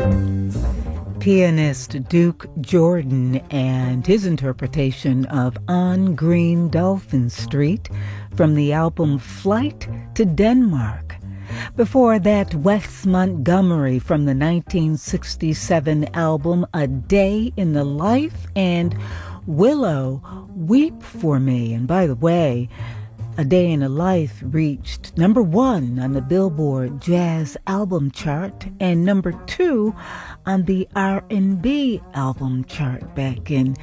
Pianist Duke Jordan and his interpretation of On Green Dolphin Street from the album Flight to Denmark. Before that, Wes Montgomery from the 1967 album A Day in the Life, and Willow, Weep for Me. And by the way, A Day in a Life reached number 1 on the Billboard Jazz Album Chart and number 2 on the R&B album chart back in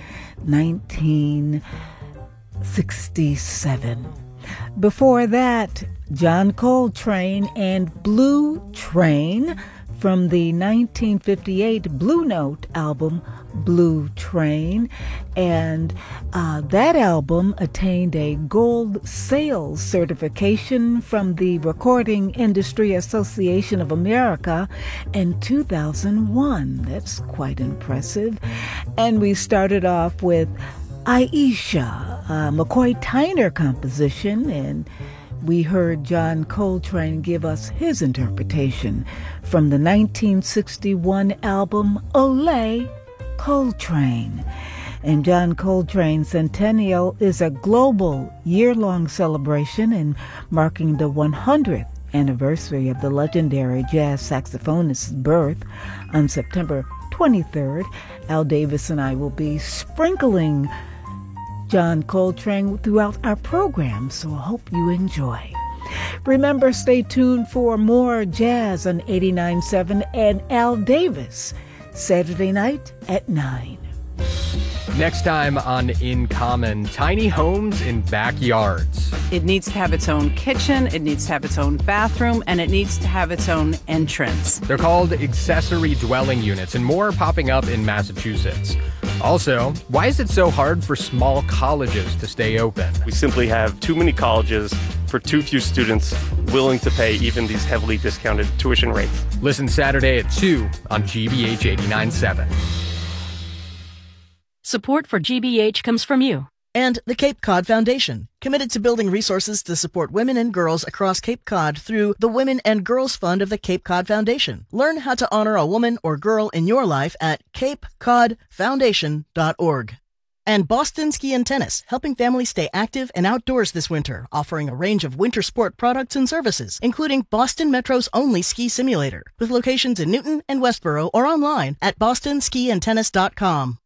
1967. Before that, John Coltrane and Blue Train from the 1958 Blue Note album, Blue Train, and that album attained a gold sales certification from the Recording Industry Association of America in 2001. That's quite impressive. And we started off with Aisha, McCoy Tyner composition, and we heard John Coltrane give us his interpretation from the 1961 album Ole Coltrane. And John Coltrane's centennial is a global year-long celebration and marking the 100th anniversary of the legendary jazz saxophonist's birth on September 23rd. Al Davis and I will be sprinkling John Coltrane throughout our program, so I hope you enjoy. Remember, stay tuned for more jazz on 89.7 and Al Davis, Saturday night at 9. Next time on In Common, tiny homes in backyards. It needs to have its own kitchen, it needs to have its own bathroom, and it needs to have its own entrance. They're called accessory dwelling units, and more are popping up in Massachusetts. Also, why is it so hard for small colleges to stay open? We simply have too many colleges for too few students willing to pay even these heavily discounted tuition rates. Listen Saturday at 2 on GBH 89.7. Support for GBH comes from you. And the Cape Cod Foundation, committed to building resources to support women and girls across Cape Cod through the Women and Girls Fund of the Cape Cod Foundation. Learn how to honor a woman or girl in your life at capecodfoundation.org. And Boston Ski and Tennis, helping families stay active and outdoors this winter, offering a range of winter sport products and services, including Boston Metro's only ski simulator, with locations in Newton and Westboro or online at bostonskiandtennis.com.